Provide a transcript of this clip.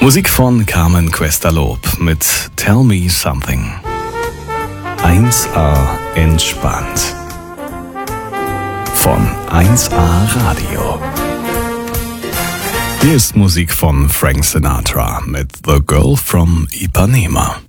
Musik von Carmen Questalob mit Tell Me Something. 1A entspannt. Von 1A Radio. Hier ist Musik von Frank Sinatra mit The Girl from Ipanema.